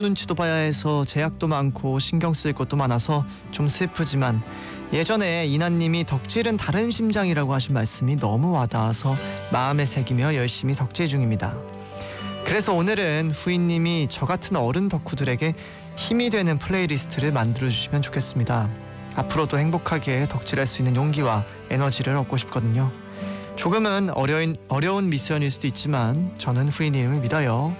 눈치도 봐야 해서 제약도 많고 신경 쓸 것도 많아서 좀 슬프지만 예전에 이나님이 덕질은 다른 심장이라고 하신 말씀이 너무 와닿아서 마음에 새기며 열심히 덕질 중입니다. 그래서 오늘은 후이님이 저 같은 어른 덕후들에게 힘이 되는 플레이리스트를 만들어주시면 좋겠습니다. 앞으로도 행복하게 덕질할 수 있는 용기와 에너지를 얻고 싶거든요. 조금은 어려운 미션일 수도 있지만 저는 후이님을 믿어요.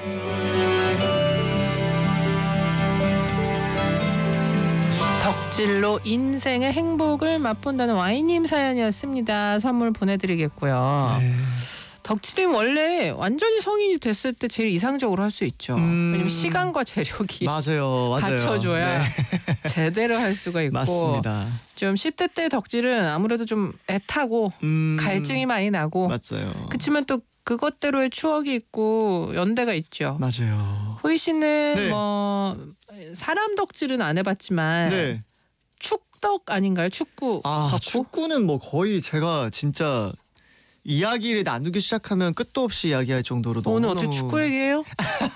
덕질로 인생의 행복을 맛본다는 와이님 사연이었습니다. 선물 보내드리겠고요. 네. 덕질은 원래 완전히 성인이 됐을 때 제일 이상적으로 할 수 있죠. 왜냐면 시간과 재력이 맞아요. 받쳐줘야 네. 제대로 할 수가 있고. 맞습니다. 좀 10대 때 덕질은 아무래도 좀 애타고 갈증이 많이 나고. 맞아요. 그렇지만 또 그것대로의 추억이 있고 연대가 있죠. 맞아요. 호이 씨는 네. 뭐 사람 덕질은 안 해봤지만 네. 축덕 아닌가요? 축구 덕후? 축구는 뭐 거의 제가 진짜 이야기를 나누기 시작하면 끝도 없이 이야기할 정도로 오늘 너무너무 어떻게 축구 얘기해요?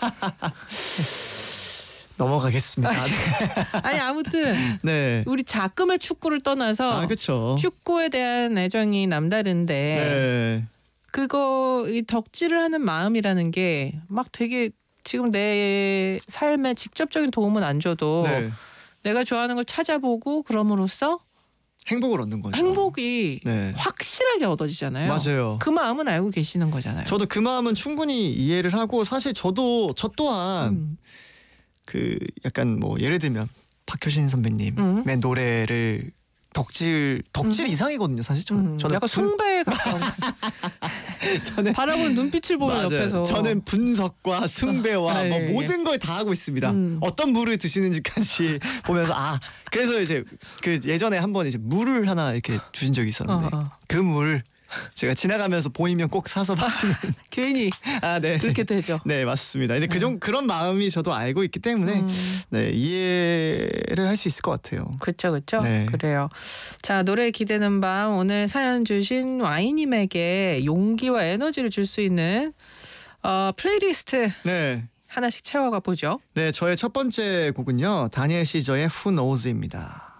넘어가겠습니다. 아니 아무튼 네. 우리 자금의 축구를 떠나서 그렇죠. 축구에 대한 애정이 남다른데 네. 그거 이 덕질을 하는 마음이라는 게 막 되게 지금 내 삶에 직접적인 도움은 안 줘도 네. 내가 좋아하는 걸 찾아보고 그럼으로써 행복을 얻는 거죠. 행복이 네. 확실하게 얻어지잖아요. 맞아요. 그 마음은 알고 계시는 거잖아요. 저도 그 마음은 충분히 이해를 하고 사실 저 또한 그 약간 뭐 예를 들면 박효신 선배님의 노래를 덕질 이상이거든요. 사실 저는 약간 숭배에 가까운. 저는 바라보는 눈빛을 보면 맞아요. 옆에서 저는 분석과 숭배와 예, 뭐 예. 모든 걸 다 하고 있습니다. 어떤 물을 드시는지까지 보면서 그래서 이제 그 예전에 한번 이제 물을 하나 이렇게 주신 적이 있었는데 그 물 제가 지나가면서 보이면 꼭 사서 마시는. 괜히 네. 그렇게 되죠. 네, 맞습니다. 근데 그런 마음이 저도 알고 있기 때문에 네, 이해를 할 수 있을 것 같아요. 그렇죠. 네. 그래요. 자, 노래 기대는 밤 오늘 사연 주신 와이님에게 용기와 에너지를 줄 수 있는 플레이리스트 네. 하나씩 채워가 보죠. 네, 저의 첫 번째 곡은요. 다니엘 시저의 Who Knows입니다.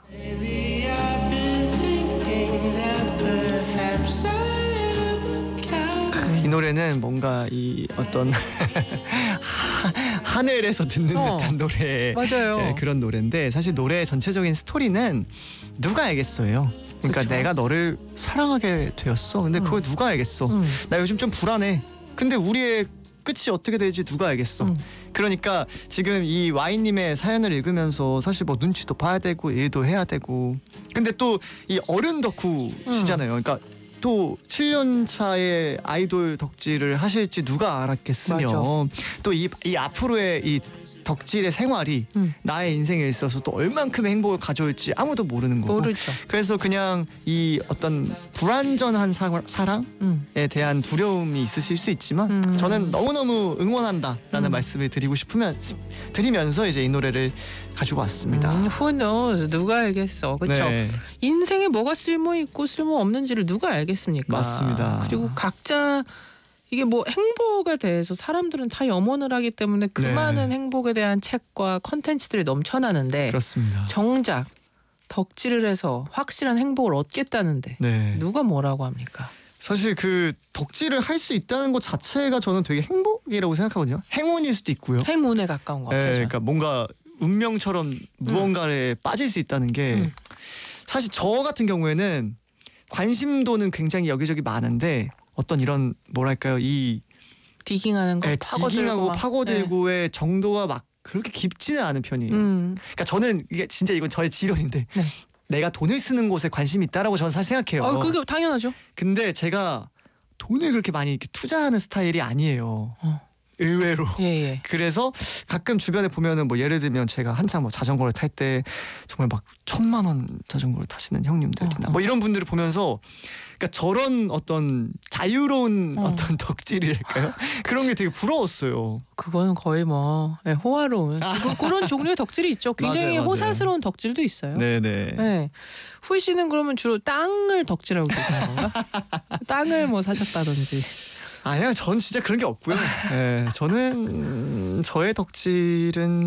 이 노래는 뭔가 이 어떤 하늘에서 듣는 듯한 노래. 맞아요. 네, 그런 노래인데 사실 노래의 전체적인 스토리는 누가 알겠어요. 그러니까 그쵸. 내가 너를 사랑하게 되었어. 근데 그걸 누가 알겠어. 나 요즘 좀 불안해. 근데 우리의 끝이 어떻게 될지 누가 알겠어. 그러니까 지금 이 와인님의 사연을 읽으면서 사실 뭐 눈치도 봐야 되고 일도 해야 되고 근데 또 이 어른 덕후시잖아요. 그러니까 또 7년 차의 아이돌 덕질을 하실지 누가 알았겠으며 또 이 앞으로의 이 덕질의 생활이 나의 인생에 있어서 또 얼만큼의 행복을 가져올지 아무도 모르는 거고. 모르죠. 그래서 그냥 이 어떤 불완전한 사랑에 대한 두려움이 있으실 수 있지만 저는 너무너무 응원한다라는 말씀을 드리면서 이제 이 노래를 가지고 왔습니다. Who knows? 누가 알겠어. 그렇죠. 네. 인생에 뭐가 쓸모 있고 쓸모 없는지를 누가 알겠습니까? 맞습니다. 그리고 각자 이게 뭐 행복에 대해서 사람들은 다 염원을 하기 때문에 그 네. 많은 행복에 대한 책과 컨텐츠들이 넘쳐나는데 그렇습니다. 정작 덕질을 해서 확실한 행복을 얻겠다는데 네. 누가 뭐라고 합니까? 사실 그 덕질을 할 수 있다는 것 자체가 저는 되게 행복이라고 생각하거든요. 행운일 수도 있고요. 행운에 가까운 것 같아요. 그러니까 뭔가 운명처럼 무언가에 빠질 수 있다는 게 사실 저 같은 경우에는 관심도는 굉장히 여기저기 많은데 어떤 이런 뭐랄까요 이 디깅하는 거 디깅하고 파고들고의 정도가 막 그렇게 깊지는 않은 편이에요. 그러니까 저는 이게 진짜 이건 저의 지론인데 내가 돈을 쓰는 곳에 관심이 있다라고 저는 사실 생각해요. 그게 당연하죠. 근데 제가 돈을 그렇게 많이 이렇게 투자하는 스타일이 아니에요. 의외로. 예. 그래서 가끔 주변에 보면은 뭐 예를 들면 제가 한창 뭐 자전거를 탈 때 정말 막 1,000만 원 자전거를 타시는 형님들이나 뭐 이런 분들을 보면서 그러니까 저런 어떤 자유로운 어떤 덕질이랄까요? 그런 게 되게 부러웠어요. 그거는 거의 뭐 호화로운 그런 종류의 덕질이 있죠. 굉장히 맞아요. 호사스러운 덕질도 있어요. 네네. 네. 후이 씨는 그러면 주로 땅을 덕질하고 계시는 건가? 땅을 뭐 사셨다든지. 아니요, 전 진짜 그런 게 없고요. 네, 저는 저의 덕질은